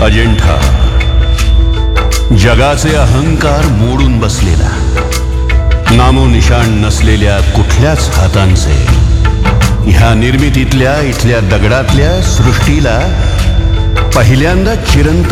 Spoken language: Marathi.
अजिंठा, जगाचे अहंकार मोडून बसलेला, नामोनिशाण नसलेल्या कुठल्याच हातांचे, ह्या निर्मितीतल्या इथल्या दगडातल्या सृष्टीला पहिल्यांदा चिरंत